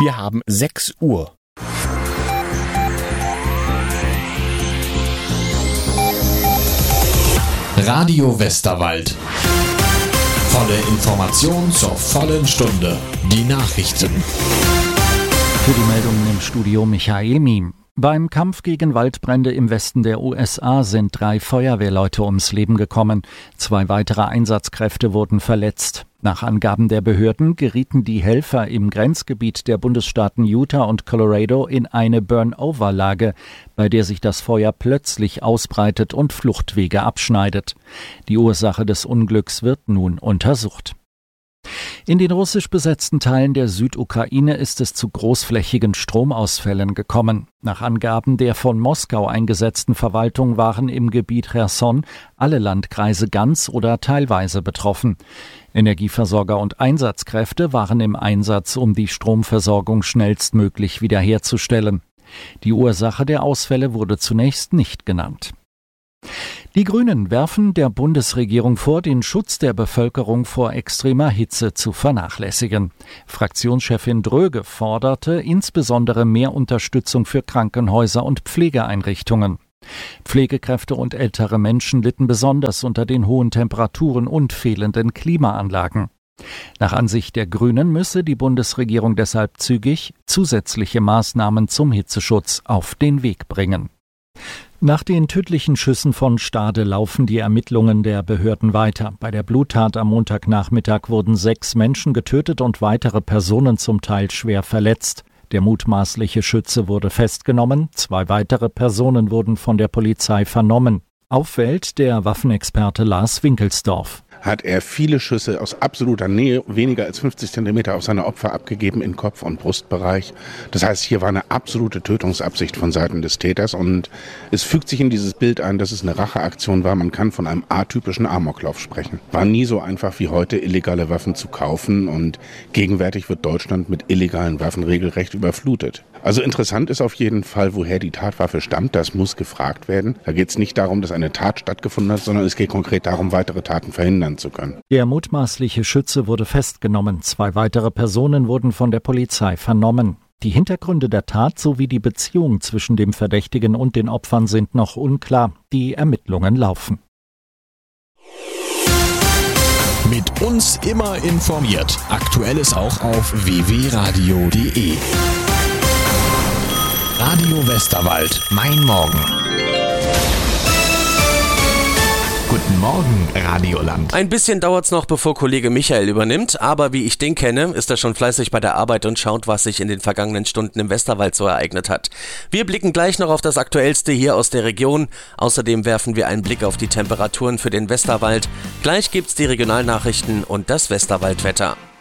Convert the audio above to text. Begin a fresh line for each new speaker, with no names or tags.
Wir haben 6 Uhr.
Radio Westerwald. Volle Information zur vollen Stunde. Die Nachrichten.
Für die Meldungen im Studio Michael Miem. Beim Kampf gegen Waldbrände im Westen der USA sind 3 Feuerwehrleute ums Leben gekommen. 2 weitere Einsatzkräfte wurden verletzt. Nach Angaben der Behörden gerieten die Helfer im Grenzgebiet der Bundesstaaten Utah und Colorado in eine Burn-over-Lage, bei der sich das Feuer plötzlich ausbreitet und Fluchtwege abschneidet. Die Ursache des Unglücks wird nun untersucht. In den russisch besetzten Teilen der Südukraine ist es zu großflächigen Stromausfällen gekommen. Nach Angaben der von Moskau eingesetzten Verwaltung waren im Gebiet Cherson alle Landkreise ganz oder teilweise betroffen. Energieversorger und Einsatzkräfte waren im Einsatz, um die Stromversorgung schnellstmöglich wiederherzustellen. Die Ursache der Ausfälle wurde zunächst nicht genannt. Die Grünen werfen der Bundesregierung vor, den Schutz der Bevölkerung vor extremer Hitze zu vernachlässigen. Fraktionschefin Dröge forderte insbesondere mehr Unterstützung für Krankenhäuser und Pflegeeinrichtungen. Pflegekräfte und ältere Menschen litten besonders unter den hohen Temperaturen und fehlenden Klimaanlagen. Nach Ansicht der Grünen müsse die Bundesregierung deshalb zügig zusätzliche Maßnahmen zum Hitzeschutz auf den Weg bringen. Nach den tödlichen Schüssen von Stade laufen die Ermittlungen der Behörden weiter. Bei der Bluttat am Montagnachmittag wurden 6 Menschen getötet und weitere Personen zum Teil schwer verletzt. Der mutmaßliche Schütze wurde festgenommen, 2 weitere Personen wurden von der Polizei vernommen. Auffällt der Waffenexperte Lars Winkelsdorf.
Hat er viele Schüsse aus absoluter Nähe, weniger als 50 Zentimeter auf seine Opfer abgegeben in Kopf- und Brustbereich. Das heißt, hier war eine absolute Tötungsabsicht von Seiten des Täters und es fügt sich in dieses Bild ein, dass es eine Racheaktion war. Man kann von einem atypischen Amoklauf sprechen. War nie so einfach wie heute, illegale Waffen zu kaufen und gegenwärtig wird Deutschland mit illegalen Waffen regelrecht überflutet. Also interessant ist auf jeden Fall, woher die Tatwaffe stammt. Das muss gefragt werden. Da geht es nicht darum, dass eine Tat stattgefunden hat, sondern es geht konkret darum, weitere Taten verhindern zu können.
Der mutmaßliche Schütze wurde festgenommen. 2 weitere Personen wurden von der Polizei vernommen. Die Hintergründe der Tat sowie die Beziehung zwischen dem Verdächtigen und den Opfern sind noch unklar. Die Ermittlungen laufen.
Mit uns immer informiert. Aktuelles auch auf www.radio.de. Radio Westerwald. Mein Morgen. Guten Morgen, Radioland.
Ein bisschen dauert's noch, bevor Kollege Michael übernimmt, aber wie ich den kenne, ist er schon fleißig bei der Arbeit und schaut, was sich in den vergangenen Stunden im Westerwald so ereignet hat. Wir blicken gleich noch auf das Aktuellste hier aus der Region. Außerdem werfen wir einen Blick auf die Temperaturen für den Westerwald. Gleich gibt's die Regionalnachrichten und das Westerwaldwetter.